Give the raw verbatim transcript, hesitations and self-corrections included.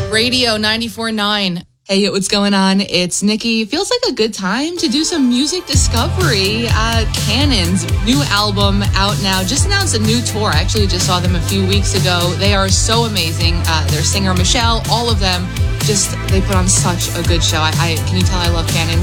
Radio ninety-four point nine. Hey, what's going on? It's Nikki. Feels like a good time to do some music discovery. Uh, Cannon's new album out now. Just announced a new tour. I actually just saw them a few weeks ago. They are so amazing. Uh, their singer, Michelle, all of them, just, they put on such a good show. I, I Can you tell I love Cannon?